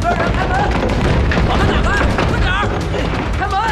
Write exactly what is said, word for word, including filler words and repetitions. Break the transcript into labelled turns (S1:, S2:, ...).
S1: 边人开门，把门打开，快点儿！开门！